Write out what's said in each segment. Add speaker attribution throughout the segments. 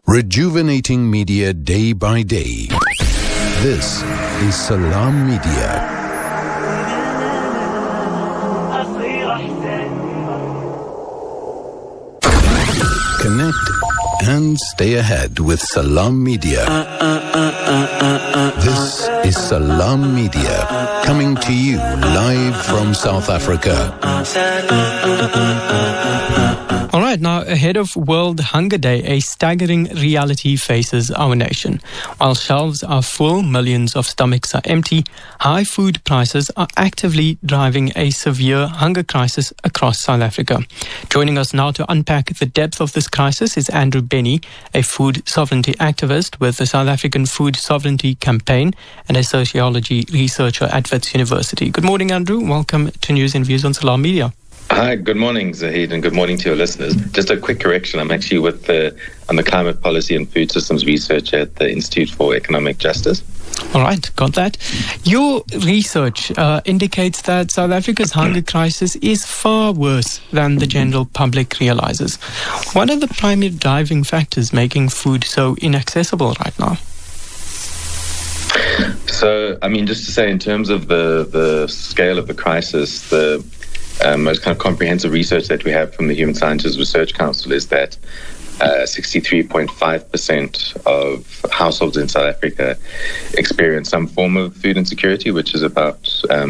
Speaker 1: Rejuvenating media day by day. This is Salam Media. Connect and stay ahead with Salam Media. This is Salam Media, coming to you live from South Africa.
Speaker 2: All right, now ahead of World Hunger Day, a staggering reality faces our nation. While shelves are full, millions of stomachs are empty, high food prices are actively driving a severe hunger crisis across South Africa. Joining us now to unpack the depth of this crisis is Andrew Benny, a food sovereignty activist with the South African Food Sovereignty Campaign and a sociology researcher at Wits University. Good morning, Andrew. Welcome to News and Views on Salam Media.
Speaker 3: Hi, good morning, Zahid, and good morning to your listeners. Just a quick correction. I'm actually on the climate policy and food systems research at the Institute for Economic Justice.
Speaker 2: All right, got that. Your research indicates that South Africa's hunger crisis is far worse than the general public realizes. What are the primary driving factors making food so inaccessible right now?
Speaker 3: So, just to say, in terms of the scale of the crisis, the most kind of comprehensive research that we have from the Human Sciences Research Council is that 63.5% of households in South Africa experience some form of food insecurity, which is about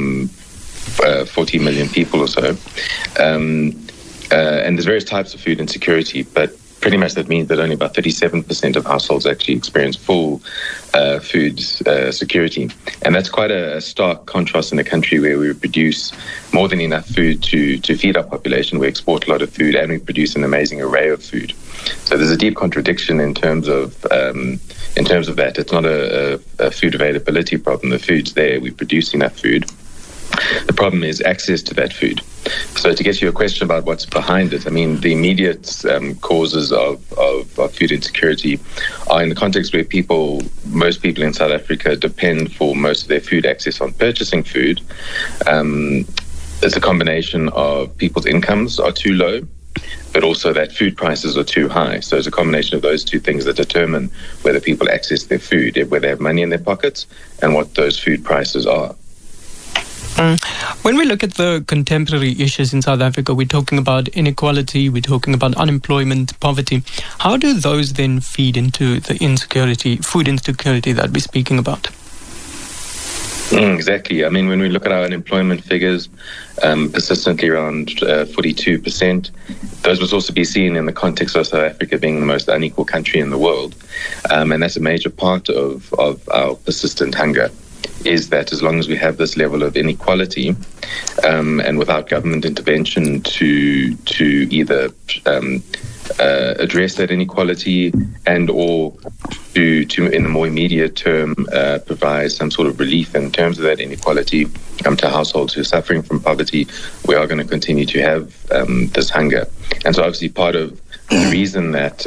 Speaker 3: 40 million people or so. And there's various types of food insecurity, but pretty much that means that only about 37% of households actually experience full food security. And that's quite a stark contrast in a country where we produce more than enough food to feed our population. We export a lot of food and we produce an amazing array of food. So there's a deep contradiction in terms of that. It's not a food availability problem. The food's there. We produce enough food. The problem is access to that food. So to get to your question about what's behind it, the immediate causes of food insecurity are in the context where most people in South Africa depend for most of their food access on purchasing food. It's a combination of people's incomes are too low, but also that food prices are too high. So it's a combination of those two things that determine whether people access their food, whether they have money in their pockets, and what those food prices are.
Speaker 2: When we look at the contemporary issues in South Africa, we're talking about inequality, we're talking about unemployment, poverty. How do those then feed into the food insecurity that we're speaking about?
Speaker 3: Exactly. When we look at our unemployment figures, persistently around 42%, those must also be seen in the context of South Africa being the most unequal country in the world. And that's a major part of our persistent hunger, is that as long as we have this level of inequality and without government intervention to either address that inequality and or to in the more immediate term provide some sort of relief in terms of that inequality to households who are suffering from poverty, we are going to continue to have this hunger. And so obviously part of the reason that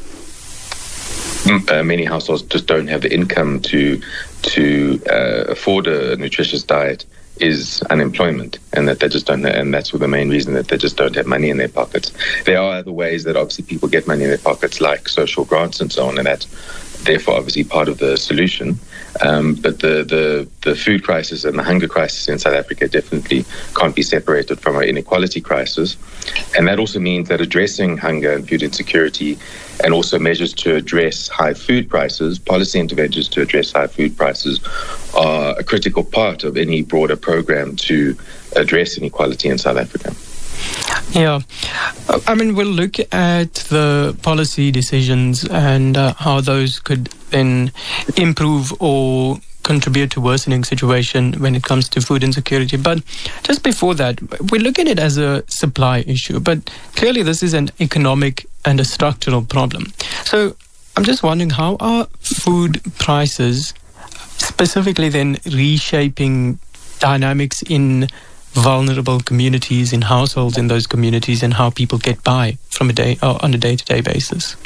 Speaker 3: many households just don't have the income to afford a nutritious diet is unemployment, and that they just don't, and that's the main reason that they just don't have money in their pockets. There are other ways that obviously people get money in their pockets, like social grants and so on, and that's therefore obviously part of the solution. But the food crisis and the hunger crisis in South Africa definitely can't be separated from our inequality crisis. And that also means that addressing hunger and food insecurity and also measures to address high food prices, policy interventions to address high food prices, are a critical part of any broader program to address inequality in South Africa.
Speaker 2: Yeah. We'll look at the policy decisions and how those could then improve or contribute to worsening situation when it comes to food insecurity. But just before that, we look at it as a supply issue, but clearly this is an economic and a structural problem. So I'm just wondering, how are food prices specifically then reshaping dynamics in vulnerable communities, in households in those communities, and how people get by from on a day-to-day basis?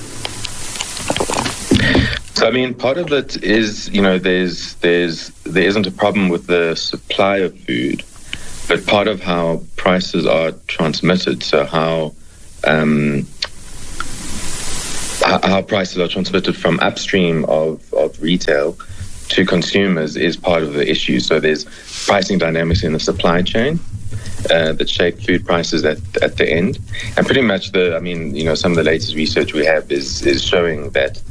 Speaker 3: So, part of it is, there isn't a problem with the supply of food, but part of how prices are transmitted, so how how prices are transmitted from upstream of retail to consumers is part of the issue. So there's pricing dynamics in the supply chain that shape food prices at the end. And pretty much some of the latest research we have is showing that,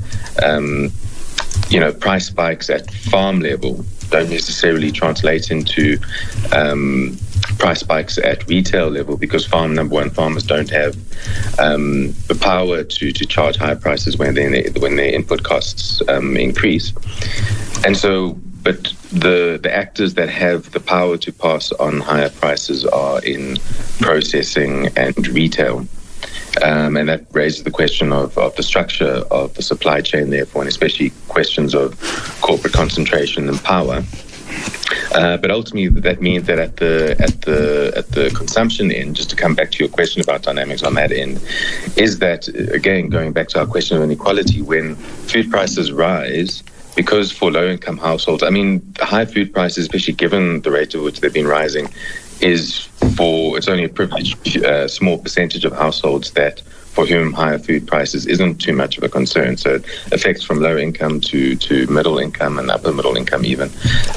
Speaker 3: price spikes at farm level don't necessarily translate into price spikes at retail level, because farmers don't have the power to charge higher prices when their input costs increase. And so, but the actors that have the power to pass on higher prices are in processing and retail. And that raises the question of the structure of the supply chain, therefore, and especially questions of corporate concentration and power. But ultimately, that means that at the consumption end, just to come back to your question about dynamics on that end, is that, again, going back to our question of inequality, when food prices rise, because for low-income households, high food prices, especially given the rate at which they've been rising, it's only a privileged small percentage of households that for whom higher food prices isn't too much of a concern. So it affects from low income to middle income and upper middle income even.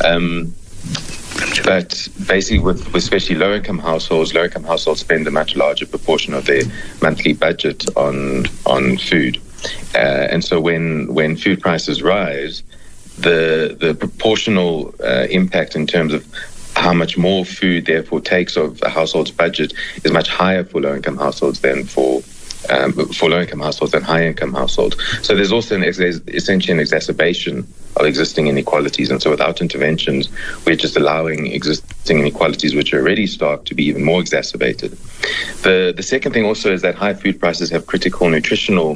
Speaker 3: But basically, with especially low-income households spend a much larger proportion of their monthly budget on food. And so when food prices rise, the proportional impact in terms of how much more food therefore takes of a household's budget is much higher for low-income households than for low-income households and high-income households. So there's also essentially an exacerbation of existing inequalities. And so without interventions, we're just allowing existing inequalities, which are already stark, to be even more exacerbated. The second thing also is that high food prices have critical nutritional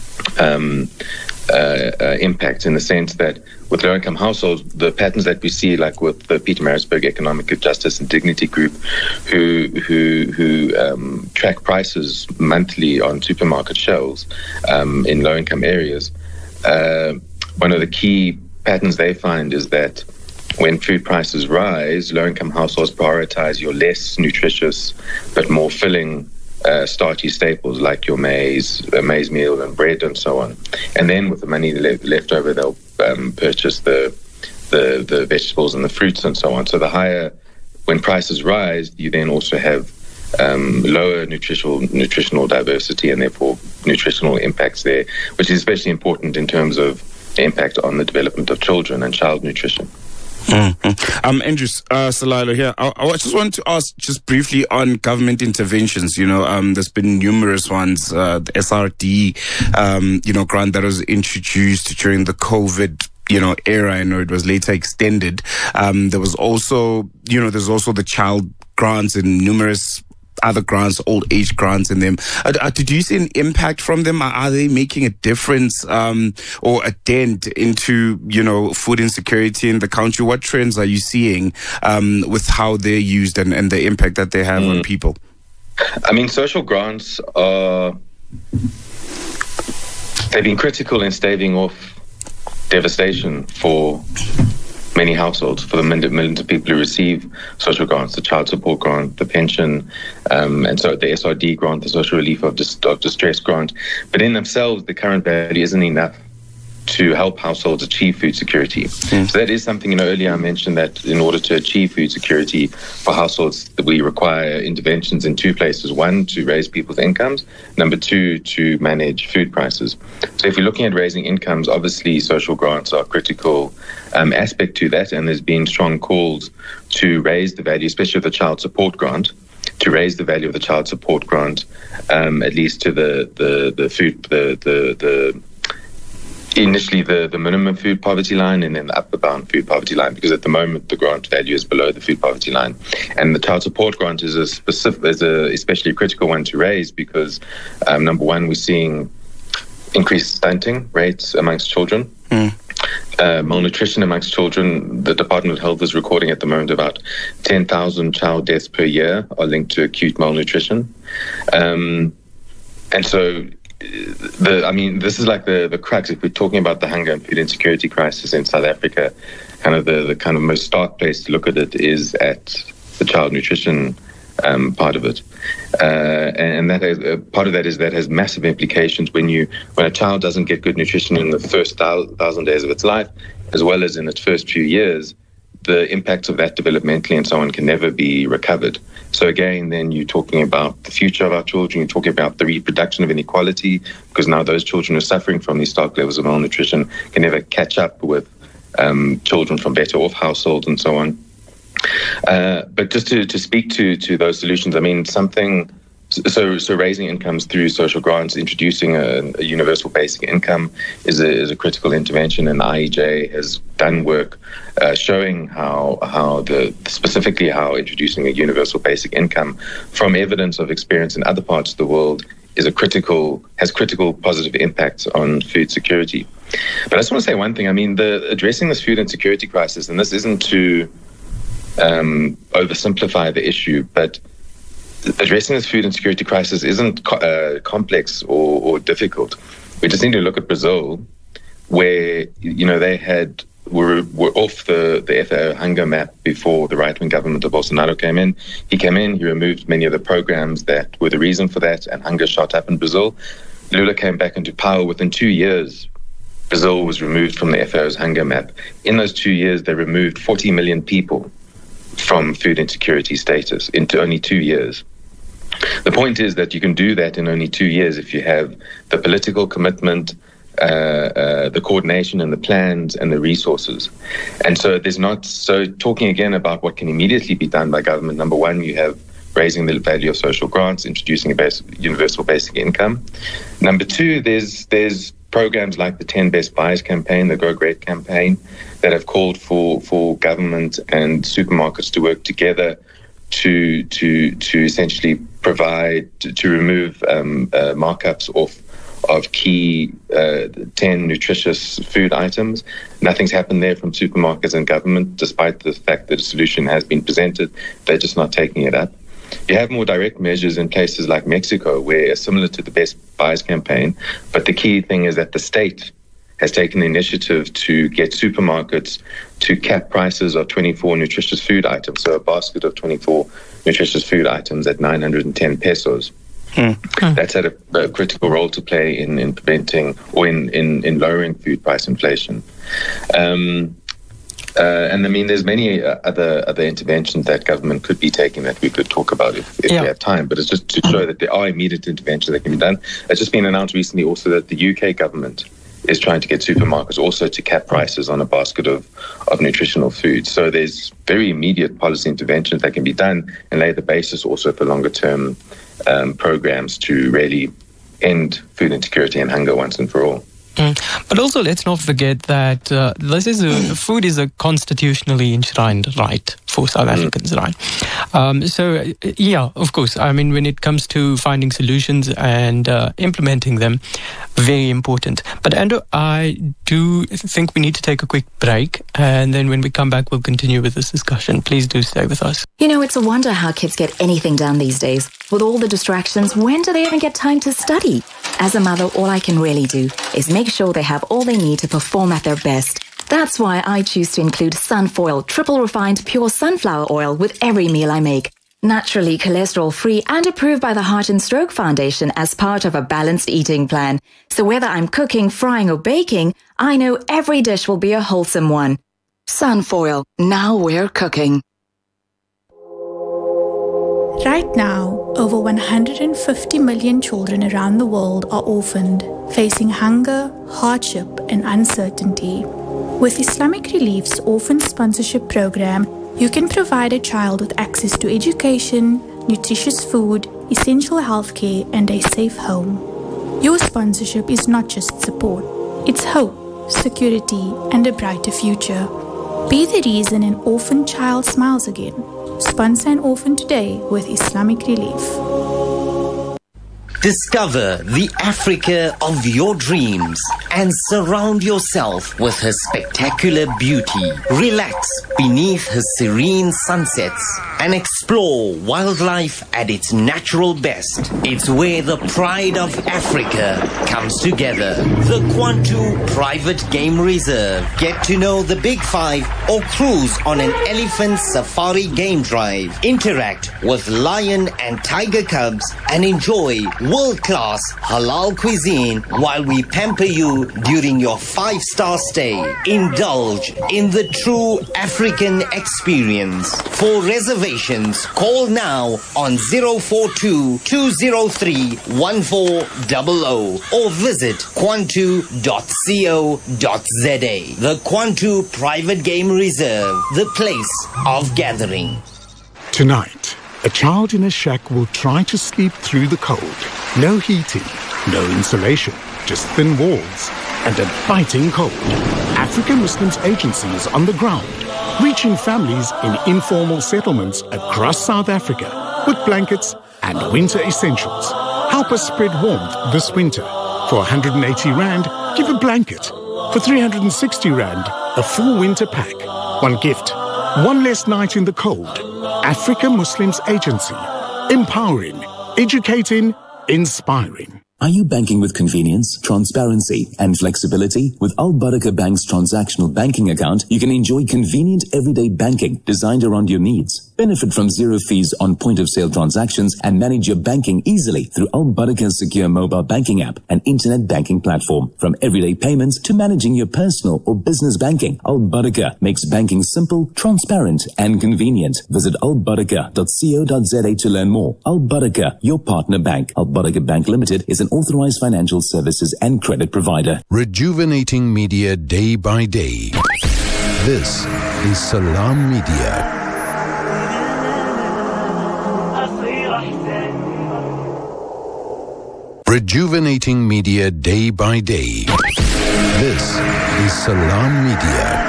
Speaker 3: impact, in the sense that with low-income households, the patterns that we see, like with the Peter Maritzburg Economic Justice and Dignity Group, who track prices monthly on supermarket shelves in low-income areas, one of the key patterns they find is that when food prices rise, low-income households prioritize your less nutritious but more filling starchy staples like your maize meal and bread and so on. And then with the money left over, they'll purchase the vegetables and the fruits and so on. So when prices rise, you then also have lower nutritional diversity and therefore nutritional impacts there, which is especially important in terms of the impact on the development of children and child nutrition.
Speaker 4: Andrew Salilo here. I just want to ask just briefly on government interventions. There's been numerous ones. The SRD, grant that was introduced during the COVID era. I know it was later extended. There was also, there's also the child grants and numerous other grants, old age grants in them. Do you see an impact from them? Are they making a difference or a dent into, food insecurity in the country? What trends are you seeing with how they're used and the impact that they have on people?
Speaker 3: Social grants they've been critical in staving off devastation for many households, for the millions of people who receive social grants, the child support grant, the pension, and so the SRD grant, the social relief of distress grant. But in themselves, the current value isn't enough to help households achieve food security. So that is something, earlier I mentioned that in order to achieve food security for households, we require interventions in two places. One, to raise people's incomes. Number two, to manage food prices. So if you're looking at raising incomes, obviously social grants are a critical aspect to that, and there's been strong calls to raise the value, especially of the child support grant, to raise the value of the child support grant, at least to initially the minimum food poverty line and then the upper bound food poverty line, because at the moment the grant value is below the food poverty line. And the child support grant is especially critical one to raise because number one, we're seeing increased stunting rates amongst children. Malnutrition amongst children. The Department of Health is recording at the moment about 10,000 child deaths per year are linked to acute malnutrition. And so this is like the crux. If we're talking about the hunger and food insecurity crisis in South Africa, kind of the kind of most stark place to look at it is at the child nutrition part of it, and that has, part of that is that has massive implications when a child doesn't get good nutrition in the first 1,000 days of its life, as well as in its first few years. The impacts of that developmentally and so on can never be recovered. So again, then you're talking about the future of our children, you're talking about the reproduction of inequality, because now those children who are suffering from these stark levels of malnutrition can never catch up with children from better off households and so on. But just to speak to those solutions, I mean, so raising incomes through social grants, introducing a universal basic income is a critical intervention, and IEJ has done work showing specifically how introducing a universal basic income, from evidence of experience in other parts of the world, has critical positive impacts on food security. But I just want to say one thing. I mean, addressing this food insecurity crisis, and this isn't to oversimplify the issue, but addressing this food insecurity crisis isn't complex or difficult. We just need to look at Brazil, where they were off the FAO hunger map before the right-wing government of Bolsonaro came in. He came in, he removed many of the programs that were the reason for that, and hunger shot up in Brazil. Lula came back into power. Within 2 years, Brazil was removed from the FAO's hunger map. In those 2 years, they removed 40 million people from food insecurity status into only 2 years. The point is that you can do that in only 2 years if you have the political commitment, the coordination and the plans and the resources. And so talking again about what can immediately be done by government, number one, you have raising the value of social grants, introducing a universal basic income. Number two, there's programs like the 10 Best Buys campaign, the Go Great campaign, that have called for government and supermarkets to work together to essentially provide, to remove markups of key 10 nutritious food items. Nothing's happened there from supermarkets and government, despite the fact that a solution has been presented. They're just not taking it up. You have more direct measures in places like Mexico, where similar to the Best Buys campaign, but the key thing is that the state has taken the initiative to get supermarkets to cap prices of 24 nutritious food items. So a basket of 24 nutritious food items at 910 pesos. That's had a critical role to play in preventing or in lowering food price inflation. And I mean, there's many other interventions that government could be taking that we could talk about if we have time. But it's just to show that there are immediate interventions that can be done. It's just been announced recently also that the UK government is trying to get supermarkets also to cap prices on a basket of nutritional food. So there's very immediate policy interventions that can be done and lay the basis also for longer term programs to really end food insecurity and hunger once and for all.
Speaker 2: But also, let's not forget that food is a constitutionally enshrined right for South Africans, right? So, of course. I mean, when it comes to finding solutions and implementing them, very important. But Andrew, I do think we need to take a quick break, and then when we come back, we'll continue with this discussion. Please do stay with us.
Speaker 5: You know, it's a wonder how kids get anything done these days. With all the distractions, when do they even get time to study? As a mother, all I can really do is make sure they have all they need to perform at their best. That's why I choose to include Sunfoil triple refined pure sunflower oil with every meal I make. Naturally cholesterol-free and approved by the Heart and Stroke Foundation as part of a balanced eating plan. So whether I'm cooking, frying or baking, I know every dish will be a wholesome one. Sunfoil, now we're cooking.
Speaker 6: Right now, over 150 million children around the world are orphaned, facing hunger, hardship, and uncertainty. With Islamic Relief's Orphan Sponsorship Program, you can provide a child with access to education, nutritious food, essential healthcare, and a safe home. Your sponsorship is not just support, it's hope, security, and a brighter future. Be the reason an orphan child smiles again. Sponsor an orphan today with Islamic Relief.
Speaker 7: Discover the Africa of your dreams and surround yourself with her spectacular beauty. Relax, beneath her serene sunsets and explore wildlife at its natural best. It's where the pride of Africa comes together. The Kwantu Private Game Reserve. Get to know the Big Five or cruise on an elephant safari game drive. Interact with lion and tiger cubs and enjoy world-class halal cuisine while we pamper you during your 5-star stay. Indulge in the true African experience. For reservations, call now on 042-203-1400 or visit kwantu.co.za. The Kwantu Private Game Reserve, the place of gathering.
Speaker 8: Tonight, a child in a shack will try to sleep through the cold. No heating, no insulation, just thin walls and a biting cold. African Muslims Agency is on the ground, reaching families in informal settlements across South Africa with blankets and winter essentials. Help us spread warmth this winter. For 180 Rand, give a blanket. For 360 Rand, a full winter pack. One gift, one less night in the cold. Africa Muslims Agency. Empowering, educating, inspiring.
Speaker 9: Are you banking with convenience, transparency, and flexibility? With Al Barakah Bank's transactional banking account, you can enjoy convenient everyday banking designed around your needs. Benefit from zero fees on point-of-sale transactions and manage your banking easily through Al Barakah's secure mobile banking app and internet banking platform. From everyday payments to managing your personal or business banking, Al Barakah makes banking simple, transparent, and convenient. Visit albarakah.co.za to learn more. Al Barakah, your partner bank. Al Barakah Bank Limited is an authorized financial services and credit provider.
Speaker 1: Rejuvenating media day by day. This is Salam Media. Rejuvenating media day by day. This is Salam Media.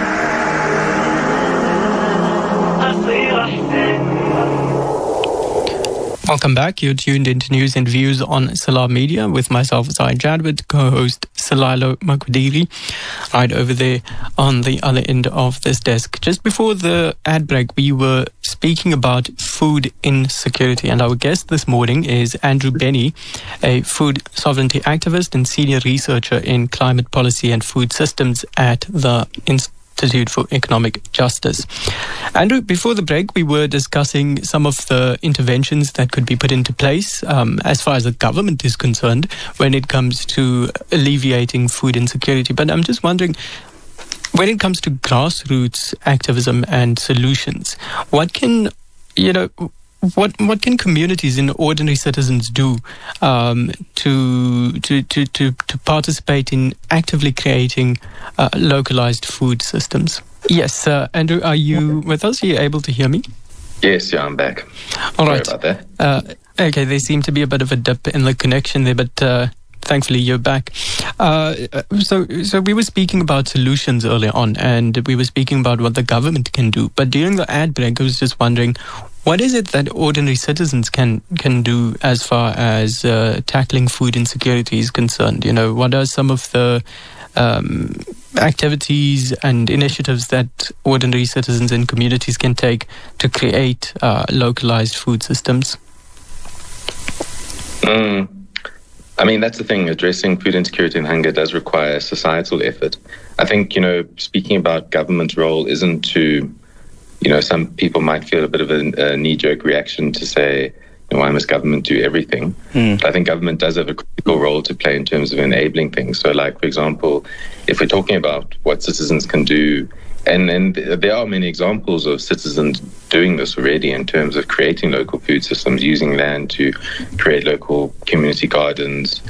Speaker 2: Welcome back. You're tuned into News and Views on Salam Media with myself, Zaid Jadwat, co-host Salilo Makwediri, right over there on the other end of this desk. Just before the ad break, we were speaking about food insecurity, and our guest this morning is Andrew Benny, a food sovereignty activist and senior researcher in climate policy and food systems at the Institute for Economic Justice. Andrew, before the break, we were discussing some of the interventions that could be put into place as far as the government is concerned when it comes to alleviating food insecurity. But I'm just wondering, when it comes to grassroots activism and solutions, what can what can communities and ordinary citizens do to participate in actively creating localized food systems? Yes, Andrew, are you with us? Are you able to hear me?
Speaker 3: Yes, yeah, I'm back.
Speaker 2: All right.
Speaker 3: Sorry about that.
Speaker 2: Okay, there seemed to be a bit of a dip in the connection there, but thankfully you're back. So we were speaking about solutions earlier on, and we were speaking about what the government can do. But during the ad break, I was just wondering, what is it that ordinary citizens can do as far as tackling food insecurity is concerned? You know, what are some of the activities and initiatives that ordinary citizens and communities can take to create localized food systems?
Speaker 3: I mean, that's the thing. Addressing food insecurity and hunger does require societal effort. I think, speaking about government's role isn't to, some people might feel a bit of a knee-jerk reaction to say, why must government do everything? But I think government does have a critical role to play in terms of enabling things. So, like, for example, if we're talking about what citizens can do, and there are many examples of citizens doing this already in terms of creating local food systems, using land to create local community gardens.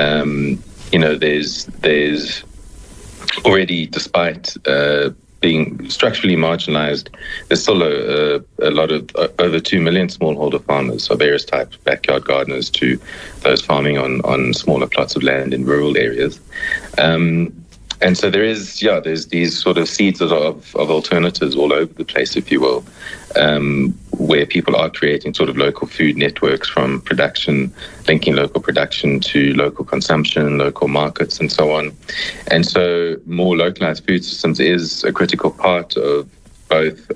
Speaker 3: There's already, despite being structurally marginalized, there's still a lot of over 2 million smallholder farmers, so various types of backyard gardeners to those farming on smaller plots of land in rural areas. And so there's these sort of seeds of alternatives all over the place, if you will, where people are creating sort of local food networks from production, linking local production to local consumption, local markets, and so on. And so more localized food systems is a critical part of both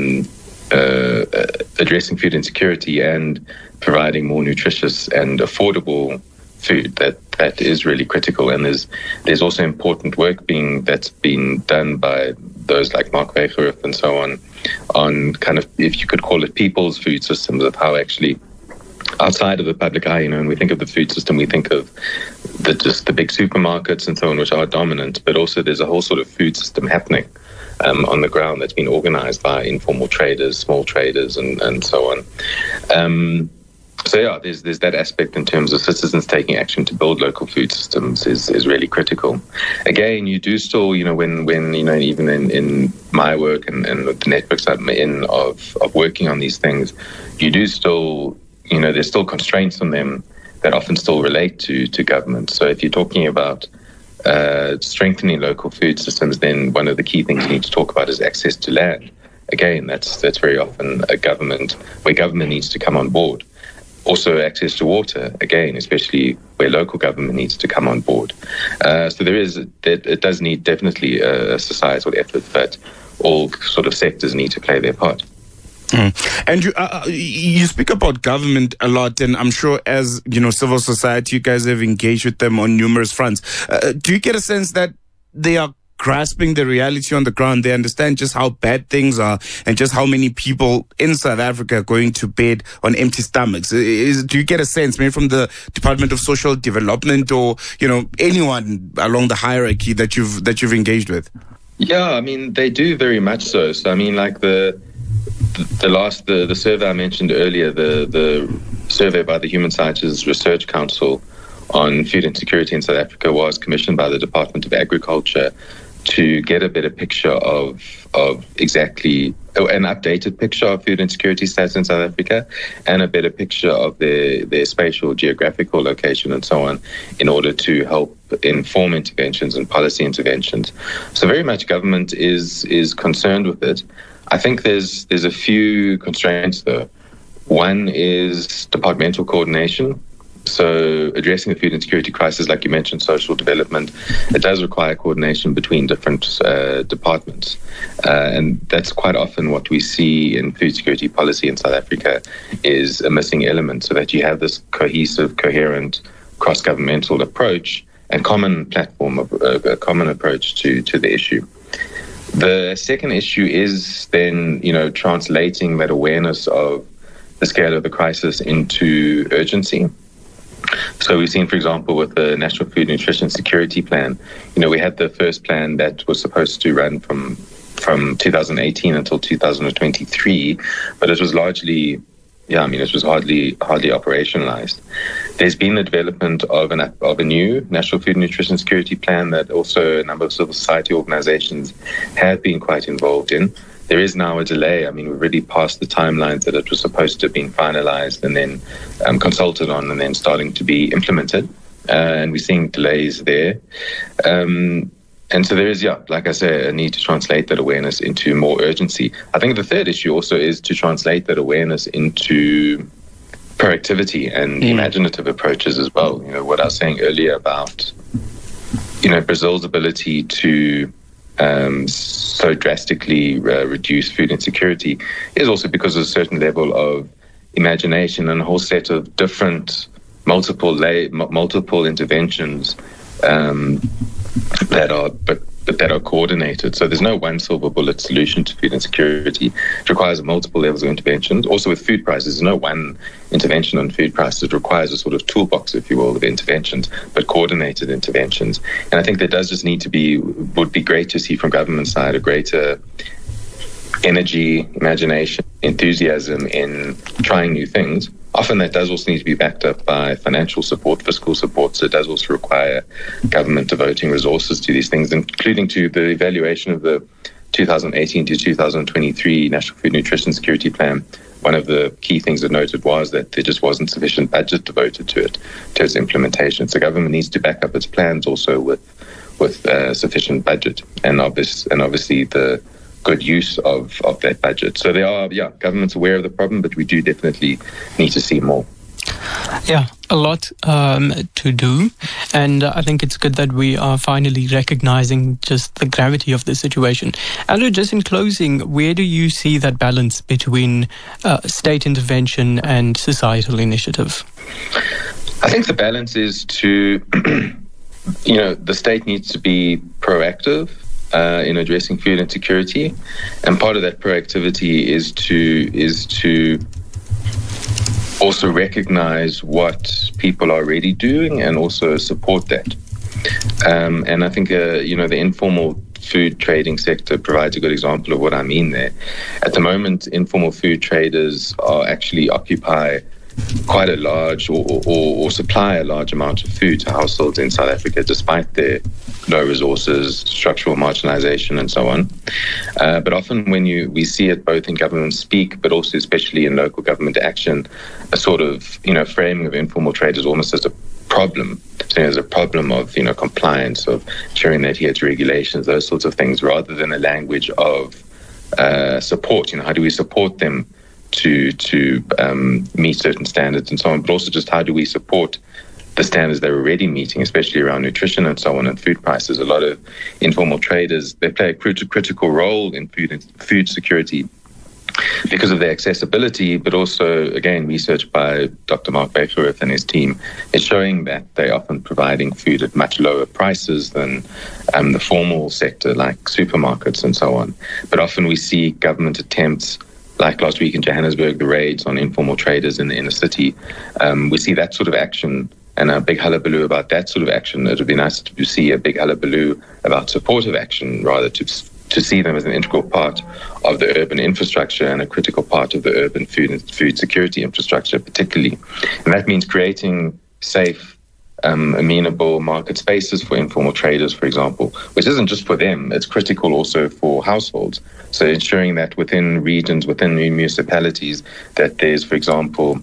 Speaker 3: addressing food insecurity and providing more nutritious and affordable food. That is really critical, and there's also important work that's been done by those like Mark Wegerif and so on kind of, if you could call it, people's food systems, of how actually outside of the public eye, when we think of the food system, we think of just the big supermarkets and so on, which are dominant, but also there's a whole sort of food system happening on the ground that's been organized by informal traders, small traders, and so on. So yeah, there's that aspect in terms of citizens taking action to build local food systems is really critical. Again, you do still, when even in my work and the networks I'm in of working on these things, you do still, there's still constraints on them that often still relate to government. So if you're talking about strengthening local food systems, then one of the key things you need to talk about is access to land. Again, that's very often where government needs to come on board. Also access to water, again, especially where local government needs to come on board. So it does need definitely a societal effort, but all sort of sectors need to play their part.
Speaker 4: And you speak about government a lot, and I'm sure as civil society, you guys have engaged with them on numerous fronts. Do you get a sense that they are grasping the reality on the ground? They understand just how bad things are and just how many people in South Africa are going to bed on empty stomachs. Do you get a sense, maybe from the Department of Social Development or anyone along the hierarchy that you've engaged with?
Speaker 3: Yeah, they do very much so. So like the survey I mentioned earlier, the survey by the Human Sciences Research Council on food insecurity in South Africa was commissioned by the Department of Agriculture to get a better picture of exactly an updated picture of food insecurity stats in South Africa, and a better picture of their spatial geographical location and so on, in order to help inform interventions and policy interventions. So very much government is concerned with it. I think there's a few constraints though. One is departmental coordination. So addressing the food insecurity crisis, like you mentioned, social development, it does require coordination between different departments. And that's quite often what we see in food security policy in South Africa, is a missing element, so that you have this cohesive, coherent, cross-governmental approach and common platform, a common approach to the issue. The second issue is then, translating that awareness of the scale of the crisis into urgency. So we've seen, for example, with the National Food Nutrition Security Plan, we had the first plan that was supposed to run from 2018 until 2023, but it was largely, it was hardly operationalized. There's been the development of a new National Food Nutrition Security Plan that also a number of civil society organizations have been quite involved in. There is now a delay. We've already passed the timelines that it was supposed to have been finalized and then consulted on and then starting to be implemented. And we're seeing delays there. And so there is, like I say, a need to translate that awareness into more urgency. I think the third issue also is to translate that awareness into proactivity and imaginative approaches as well. What I was saying earlier about, Brazil's ability to so drastically reduce food insecurity is also because of a certain level of imagination and a whole set of different multiple interventions that are coordinated. So there's no one silver bullet solution to food insecurity. It requires multiple levels of interventions. Also with food prices, there's no one intervention on food prices. It requires a sort of toolbox, if you will, of interventions, but coordinated interventions. And I think there does just would be great to see from government side a greater energy, imagination, enthusiasm in trying new things. Often that does also need to be backed up by financial support, fiscal support. So it does also require government devoting resources to these things, including to the evaluation of the 2018 to 2023 National Food Nutrition Security Plan. One of the key things that noted was that there just wasn't sufficient budget devoted to its implementation. So government needs to back up its plans also with sufficient budget and obviously the good use of that budget. So they are, government's aware of the problem, but we do definitely need to see more.
Speaker 2: Yeah, a lot to do, and I think it's good that we are finally recognizing just the gravity of the situation. Andrew, just in closing, where do you see that balance between state intervention and societal initiative?
Speaker 3: I think the balance is to, the state needs to be proactive in addressing food insecurity, and part of that proactivity is to also recognize what people are already doing and also support that. And I think the informal food trading sector provides a good example of what I mean there. At the moment, informal food traders actually occupy quite a large or supply a large amount of food to households in South Africa, despite their low resources, structural marginalization, and so on. But often when we see it both in government speak, but also especially in local government action, a sort of framing of informal traders almost as a problem. So there's a problem of compliance, of ensuring they adhere to regulations, those sorts of things, rather than a language of support. How do we support them to meet certain standards and so on, but also just how do we support the standards they're already meeting, especially around nutrition and so on, and food prices. A lot of informal traders, they play a critical role in food security because of their accessibility, but also, again, research by Dr. Mark Bakerworth and his team is showing that they're often providing food at much lower prices than the formal sector, like supermarkets and so on. But often we see government attempts, like last week in Johannesburg, the raids on informal traders in the inner city. We see that sort of action and a big hullabaloo about that sort of action. It would be nice to see a big hullabaloo about supportive action, rather to see them as an integral part of the urban infrastructure and a critical part of the urban food security infrastructure particularly. And that means creating safe, amenable market spaces for informal traders, for example, which isn't just for them, it's critical also for households. So ensuring that within regions, within municipalities, that there's, for example,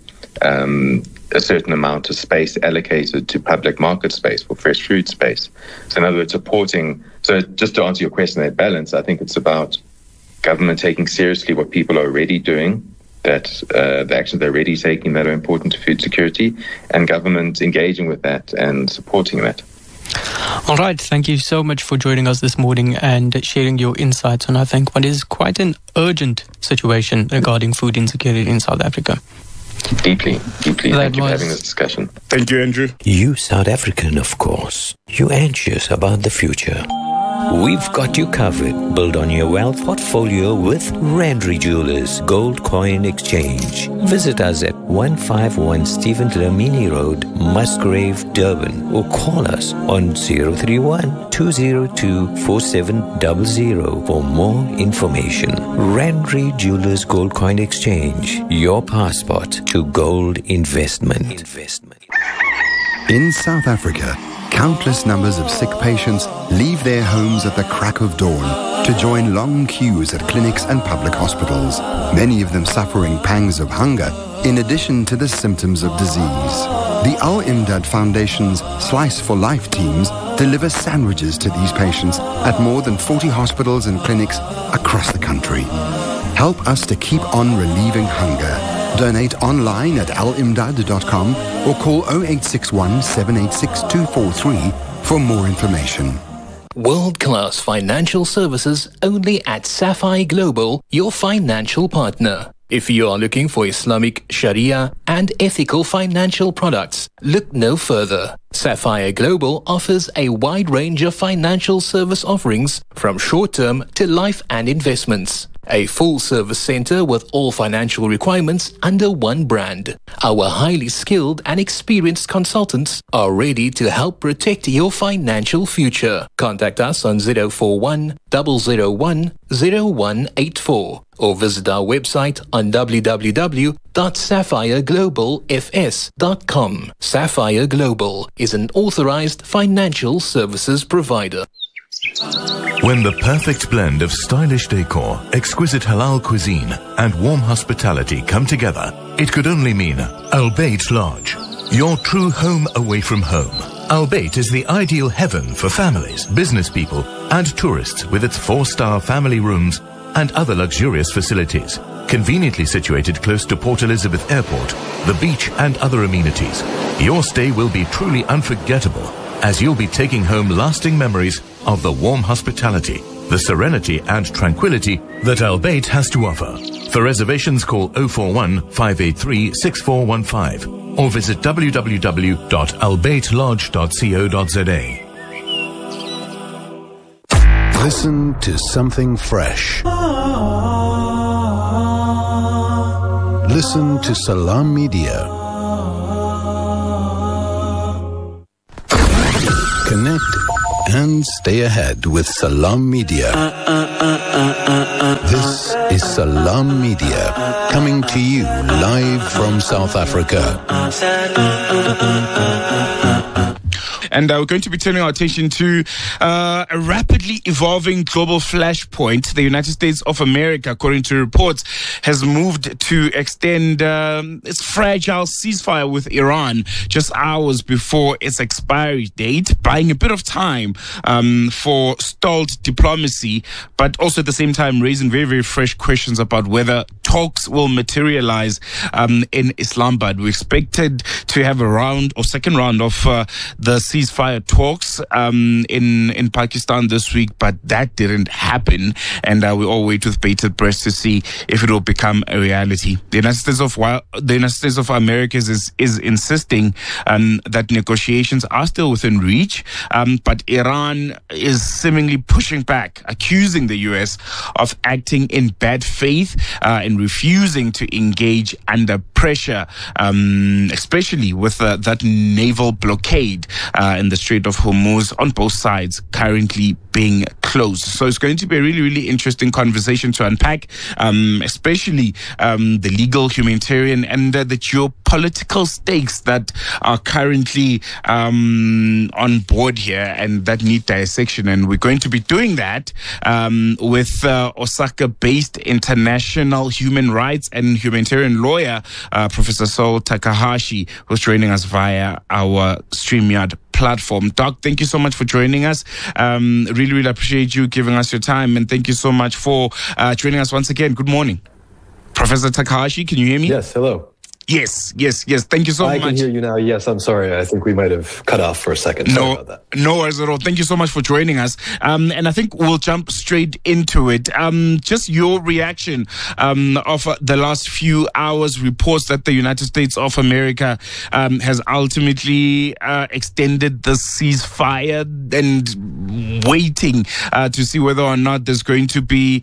Speaker 3: a certain amount of space allocated to public market space for fresh food space. So in other words, supporting. So just to answer your question, that balance, I think it's about government taking seriously what people are already doing, that the actions they're already taking that are important to food security, and government engaging with that and supporting that.
Speaker 2: All right, thank you so much for joining us this morning and sharing your insights on, I think, what is quite an urgent situation regarding food insecurity in South Africa.
Speaker 3: Deeply. Thank you for having this discussion.
Speaker 4: Thank you, Andrew.
Speaker 10: You South African, of course. You anxious about the future. We've got you covered. Build on your wealth portfolio with Randry Jewelers Gold Coin Exchange. Visit us at 151 Stephen Dlamini Road, Musgrave, Durban, or call us on 031-202-4700 for more information. Randry Jewelers Gold Coin Exchange, your passport to gold investment.
Speaker 11: In South Africa, countless numbers of sick patients leave their homes at the crack of dawn to join long queues at clinics and public hospitals, many of them suffering pangs of hunger in addition to the symptoms of disease. The Al-Imdad Foundation's Slice for Life teams deliver sandwiches to these patients at more than 40 hospitals and clinics across the country. Help us to keep on relieving hunger. Donate online at alimdad.com or call 0861 786 243 for more information.
Speaker 12: World-class financial services only at Sapphire Global, your financial partner. If you are looking for Islamic, Sharia and ethical financial products, look no further. Sapphire Global offers a wide range of financial service offerings from short-term to life and investments. A full-service center with all financial requirements under one brand. Our highly skilled and experienced consultants are ready to help protect your financial future. Contact us on 041 001 0184 or visit our website on www.sapphireglobalfs.com. Sapphire Global is an authorized financial services provider.
Speaker 13: When the perfect blend of stylish decor, exquisite halal cuisine, and warm hospitality come together, it could only mean Al Bayt Lodge, your true home away from home. Al Bayt is the ideal heaven for families, business people, and tourists with its 4-star family rooms and other luxurious facilities. conveniently situated close to Port Elizabeth Airport, the beach and other amenities. Your stay will be truly unforgettable, as you'll be taking home lasting memories of the warm hospitality, the serenity and tranquility that Albait has to offer. For reservations, call 041 583 6415 or visit www.albaitlodge.co.za.
Speaker 1: Listen to something fresh. Listen to Salam Media. Connect and stay ahead with Salam Media. This is Salam Media, coming to you live from South Africa.
Speaker 4: And we're going to be turning our attention to a rapidly evolving global flashpoint. The United States of America, according to reports, has moved to extend its fragile ceasefire with Iran just hours before its expiry date, buying a bit of time for stalled diplomacy, but also at the same time raising very, very fresh questions about whether talks will materialize in Islamabad. We expected to have a second round of the ceasefire talks in Pakistan this week, but that didn't happen, and we all wait with bated breath to see if it will become a reality. The United States of America is insisting that negotiations are still within reach, but Iran is seemingly pushing back, accusing the U.S. of acting in bad faith and refusing to engage under pressure, especially with that naval blockade in the Strait of Hormuz on both sides currently being closed. So it's going to be a really, really interesting conversation to unpack, especially the legal, humanitarian, and the geopolitical stakes that are currently on board here and that need dissection. And we're going to be doing that with Osaka-based international human rights and humanitarian lawyer, Professor Saul Takahashi, who's joining us via our StreamYard platform. Doc, thank you so much for joining us. Really, really appreciate you giving us your time, and thank you so much for joining us once again. Good morning. Professor Takahashi, can you hear me?
Speaker 14: Yes, hello.
Speaker 4: Yes. Thank you so much.
Speaker 14: I can hear you now. Yes, I'm sorry. I think we might have cut off for a second. Sorry about that.
Speaker 4: No worries at all. Thank you so much for joining us. And I think we'll jump straight into it. Just your reaction of the last few hours reports that the United States of America has ultimately extended the ceasefire and waiting to see whether or not there's going to be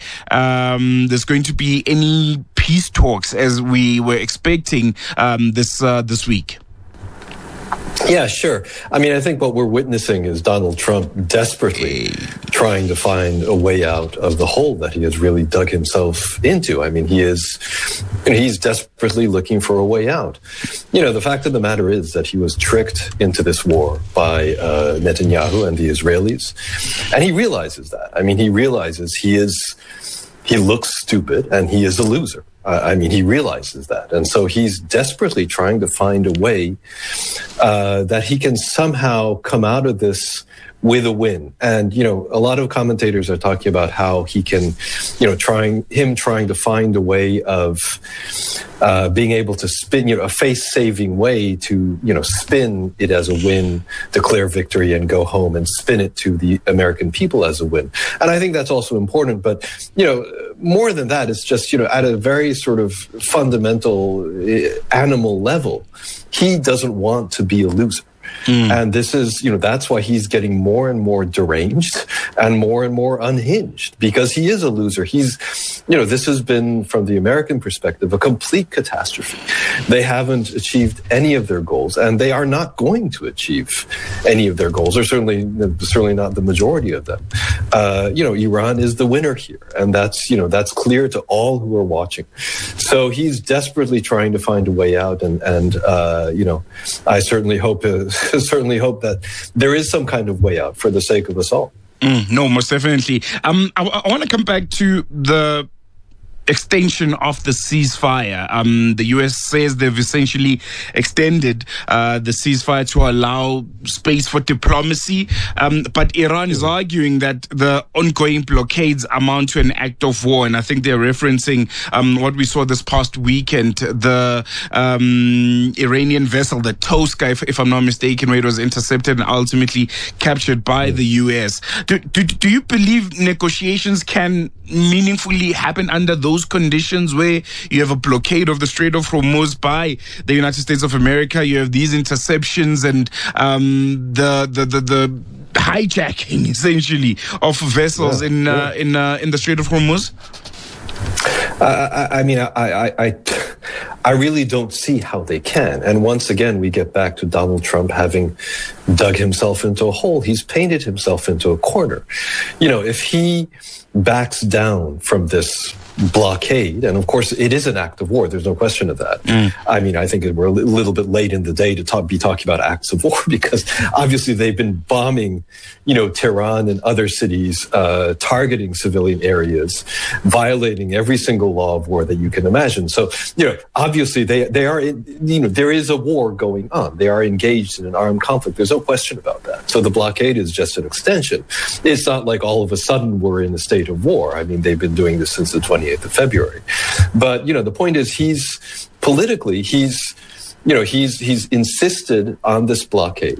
Speaker 4: any peace talks as we were expecting this week.
Speaker 14: Yeah, sure. I mean, I think what we're witnessing is Donald Trump desperately trying to find a way out of the hole that he has really dug himself into. I mean, he's desperately looking for a way out. You know, the fact of the matter is that he was tricked into this war by Netanyahu and the Israelis, and he realizes that. I mean, he realizes he looks stupid and he is a loser. I mean, he realizes that. And so he's desperately trying to find a way that he can somehow come out of this with a win. And, you know, a lot of commentators are talking about how he can, you know, trying to find a way of being able to spin, you know, a face-saving way to, you know, spin it as a win, declare victory and go home and spin it to the American people as a win. And I think that's also important. But, you know, more than that, it's just, you know, at a very sort of fundamental animal level, he doesn't want to be a loser. And this is, you know, that's why he's getting more and more deranged and more unhinged, because he is a loser. He's, you know, this has been, from the American perspective, a complete catastrophe. They haven't achieved any of their goals, and they are not going to achieve any of their goals, or certainly not the majority of them. You know, Iran is the winner here, and that's, you know, that's clear to all who are watching. So he's desperately trying to find a way out, and you know, I certainly hope that there is some kind of way out for the sake of us all.
Speaker 4: No, most definitely. I want to come back to the extension of the ceasefire. The U.S. says they've essentially extended the ceasefire to allow space for diplomacy. But Iran is arguing that the ongoing blockades amount to an act of war. And I think they're referencing what we saw this past weekend, the Iranian vessel, the Toska, if I'm not mistaken, where it was intercepted and ultimately captured by the U.S. Do you believe negotiations can meaningfully happen under those conditions where you have a blockade of the Strait of Hormuz by the United States of America, you have these interceptions and the hijacking essentially of vessels in the Strait of Hormuz?
Speaker 14: I really don't see how they can. And once again, we get back to Donald Trump having dug himself into a hole. He's painted himself into a corner. If he backs down from this blockade, and of course it is an act of war, there's no question of that. I think we're a little bit late in the day to be talking about acts of war, because obviously they've been bombing, Tehran and other cities, targeting civilian areas, violating every single law of war that you can imagine. So, obviously they are, there is a war going on. They are engaged in an armed conflict. There's no question about that. So the blockade is just an extension. It's not like all of a sudden we're in a state of war. They've been doing this since the 28th of February. But, the point is he's politically, he's insisted on this blockade.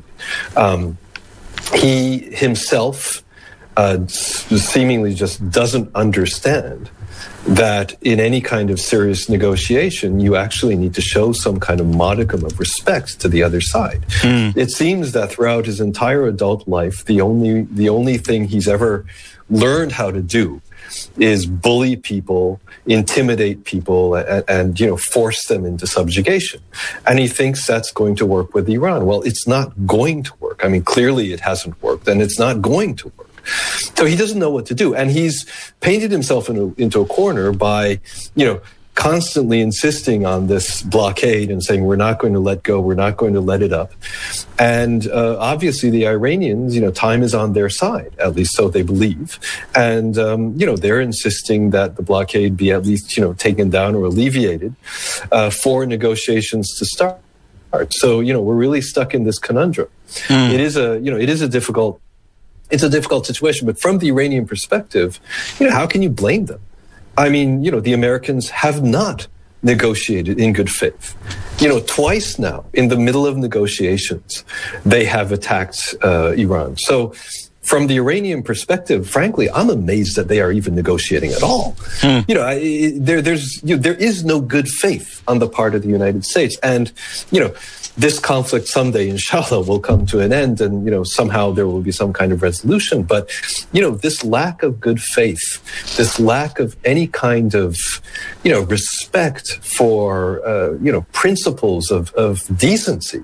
Speaker 14: He himself seemingly just doesn't understand that in any kind of serious negotiation, you actually need to show some kind of modicum of respect to the other side. It seems that throughout his entire adult life, the only thing he's ever learned how to do is bully people, intimidate people, and force them into subjugation. And he thinks that's going to work with Iran. Well, it's not going to work. Clearly it hasn't worked, and it's not going to work. So he doesn't know what to do. And he's painted himself into a corner by, constantly insisting on this blockade and saying, we're not going to let go, we're not going to let it up. And obviously the Iranians, time is on their side, at least so they believe. And, they're insisting that the blockade be at least, taken down or alleviated for negotiations to start. So, we're really stuck in this conundrum. It is a difficult situation, but from the Iranian perspective, how can you blame them? The Americans have not negotiated in good faith. Twice now, in the middle of negotiations, they have attacked Iran. So from the Iranian perspective, frankly, I'm amazed that they are even negotiating at all. There is no good faith on the part of the United States. And, this conflict someday, inshallah, will come to an end, and, somehow there will be some kind of resolution. But, this lack of good faith, this lack of any kind of, respect for, principles of decency,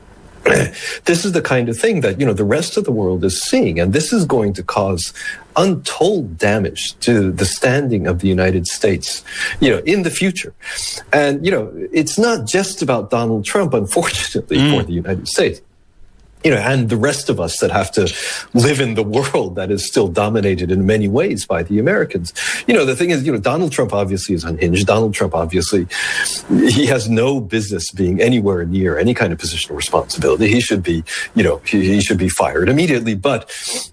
Speaker 14: this is the kind of thing that, the rest of the world is seeing. And this is going to cause untold damage to the standing of the United States, in the future. And, it's not just about Donald Trump, unfortunately, for the United States. And the rest of us that have to live in the world that is still dominated in many ways by the Americans. The thing is, Donald Trump obviously is unhinged. Donald Trump, obviously, he has no business being anywhere near any kind of position of responsibility. He should be, he should be fired immediately. But,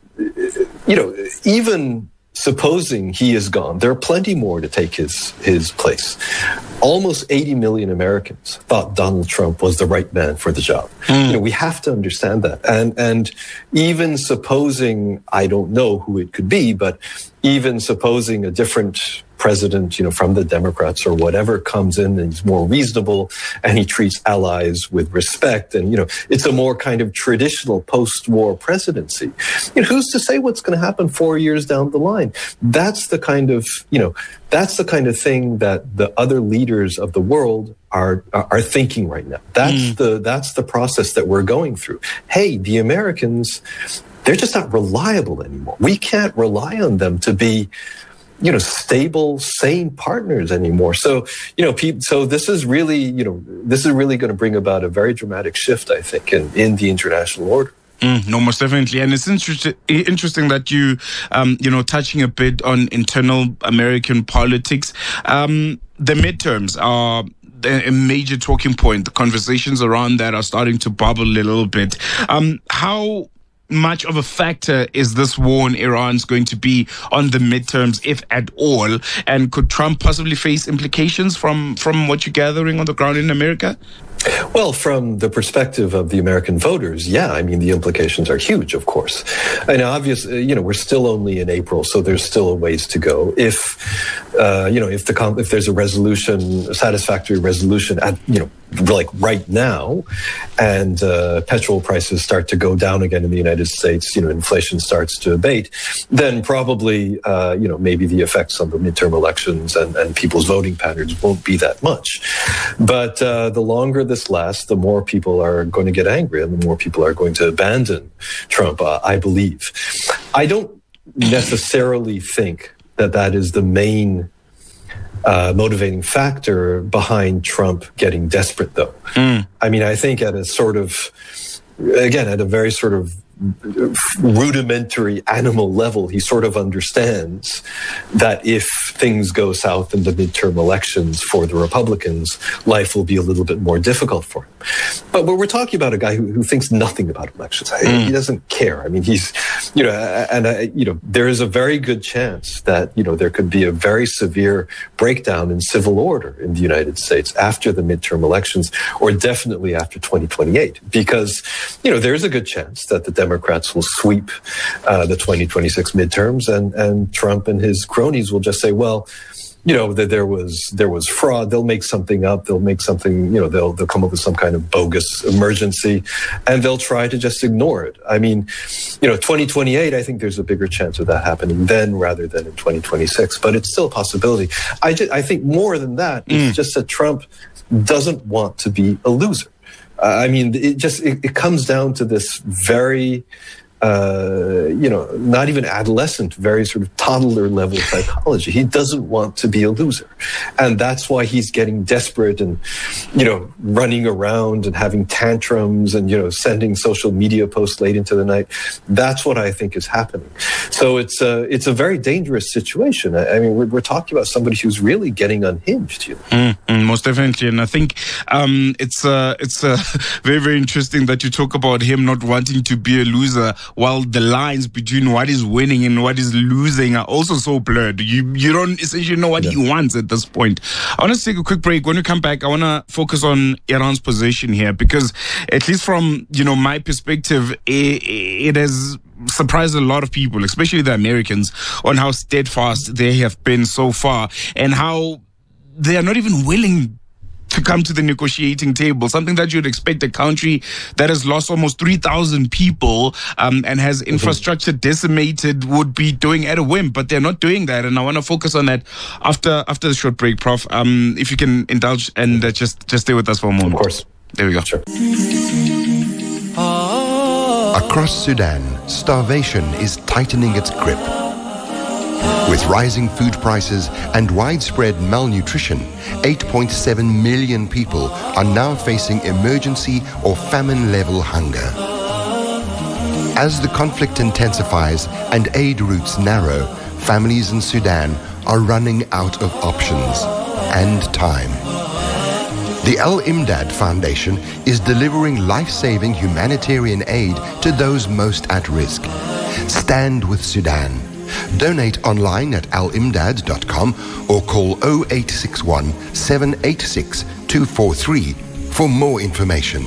Speaker 14: even supposing he is gone, there are plenty more to take his place. Almost 80 million Americans thought Donald Trump was the right man for the job. We have to understand that. And even supposing, I don't know who it could be, but even supposing a different president, from the Democrats or whatever comes in and he's more reasonable and he treats allies with respect and, it's a more kind of traditional post-war presidency. Who's to say what's going to happen 4 years down the line? That's the kind of, that's the kind of thing that the other leaders of the world are thinking right now. That's the process that we're going through. Hey, the Americans, they're just not reliable anymore. We can't rely on them to be, stable, sane partners anymore. So, so this is really, this is really going to bring about a very dramatic shift, I think, in the international order.
Speaker 4: No, most definitely. And it's interesting that you, touching a bit on internal American politics. The midterms are a major talking point. The conversations around that are starting to bubble a little bit. How much of a factor is this war in Iran going to be on the midterms, if at all? And could Trump possibly face implications from what you're gathering on the ground in America?
Speaker 14: Well, from the perspective of the American voters, yeah, I mean, the implications are huge, of course. And obviously, we're still only in April, so there's still a ways to go. If there's a satisfactory resolution at, like right now, and petrol prices start to go down again in the United States, inflation starts to abate, then probably, maybe the effects on the midterm elections and people's voting patterns won't be that much. But the longer this lasts, the more people are going to get angry and the more people are going to abandon Trump, I believe. I don't necessarily think that is the main motivating factor behind Trump getting desperate, though. I mean, I think at a very sort of rudimentary animal level, he sort of understands that if things go south in the midterm elections for the Republicans, life will be a little bit more difficult for him. But we're talking about a guy who thinks nothing about elections. He doesn't care. I mean, he's, there is a very good chance that, there could be a very severe breakdown in civil order in the United States after the midterm elections, or definitely after 2028, because, there's a good chance that the Democrats will sweep the 2026 midterms, and Trump and his cronies will just say, well, that there was fraud. They'll make something up. They'll make something, they'll come up with some kind of bogus emergency, and they'll try to just ignore it. I mean, 2028, I think there's a bigger chance of that happening then rather than in 2026, but it's still a possibility. I think more than that, it's just that Trump doesn't want to be a loser. I mean, it comes down to this very, not even adolescent, very sort of toddler level psychology. He doesn't want to be a loser. And that's why he's getting desperate and, running around and having tantrums and, sending social media posts late into the night. That's what I think is happening. So it's a very dangerous situation. I mean, we're talking about somebody who's really getting unhinged.
Speaker 4: Most definitely. And I think it's very, very interesting that you talk about him not wanting to be a loser, while the lines between what is winning and what is losing are also so blurred. You don't essentially know what he wants at this point. I want to take a quick break. When we come back, I want to focus on Iran's position here, because at least from, my perspective, it has surprised a lot of people, especially the Americans, on how steadfast they have been so far and how they are not even willing to come to the negotiating table, something that you'd expect a country that has lost almost 3,000 people and has infrastructure decimated would be doing at a whim, but they're not doing that. And I want to focus on that after the short break, Prof. If you can indulge and just stay with us for a moment.
Speaker 14: Of course.
Speaker 4: There we go.
Speaker 14: Sure.
Speaker 11: Across Sudan, starvation is tightening its grip. With rising food prices and widespread malnutrition, 8.7 million people are now facing emergency or famine-level hunger. As the conflict intensifies and aid routes narrow, families in Sudan are running out of options and time. The Al Imdad Foundation is delivering life-saving humanitarian aid to those most at risk. Stand with Sudan. Donate online at alimdad.com or call 0861 786 243 for more information.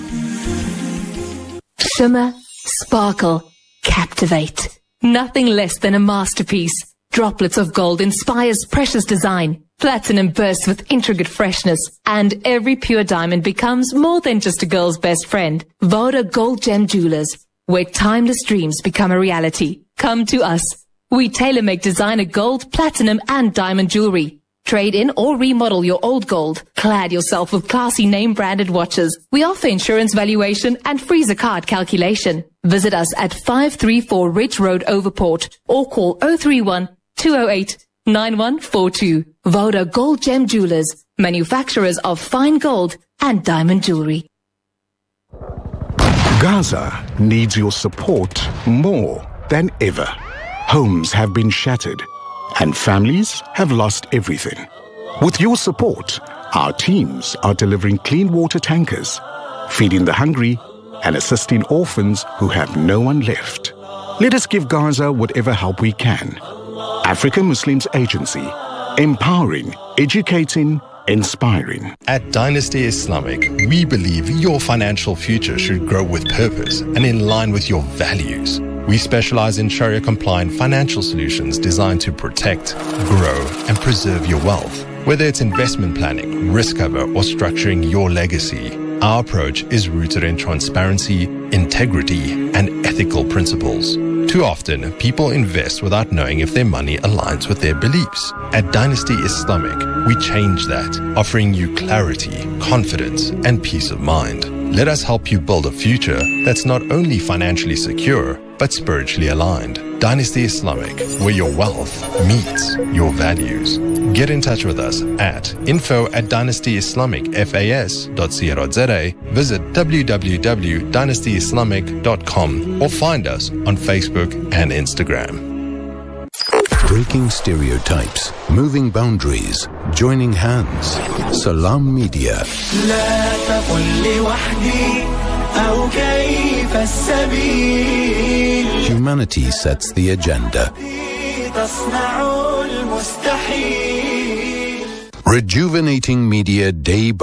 Speaker 15: Shimmer, sparkle, captivate. Nothing less than a masterpiece. Droplets of gold inspires precious design. Platinum bursts with intricate freshness. And every pure diamond becomes more than just a girl's best friend. Voda Gold Gem Jewelers, where timeless dreams become a reality. Come to us. We tailor-make designer gold, platinum, and diamond jewelry. Trade in or remodel your old gold. Clad yourself with classy name-branded watches. We offer insurance valuation and freezer card calculation. Visit us at 534 Ridge Road, Overport, or call 031-208-9142. Voda Gold Gem Jewelers, manufacturers of fine gold and diamond jewelry.
Speaker 8: Gaza needs your support more than ever. Homes have been shattered and families have lost everything. With your support, our teams are delivering clean water tankers, feeding the hungry, and assisting orphans who have no one left. Let us give Gaza whatever help we can. African Muslims Agency, empowering, educating, inspiring.
Speaker 16: At Dynasty Islamic, we believe your financial future should grow with purpose and in line with your values. We specialize in Sharia-compliant financial solutions designed to protect, grow, and preserve your wealth. Whether it's investment planning, risk cover, or structuring your legacy, our approach is rooted in transparency, integrity, and ethical principles. Too often, people invest without knowing if their money aligns with their beliefs. At Dynasty Islamic, we change that, offering you clarity, confidence, and peace of mind. Let us help you build a future that's not only financially secure, but spiritually aligned. Dynasty Islamic, where your wealth meets your values. Get in touch with us at info@dynastyislamicfas.co.za, visit www.dynastyislamic.com, or find us on Facebook and Instagram.
Speaker 1: Breaking stereotypes, moving boundaries, joining hands. Salam Media. Humanity sets the agenda. Rejuvenating media day by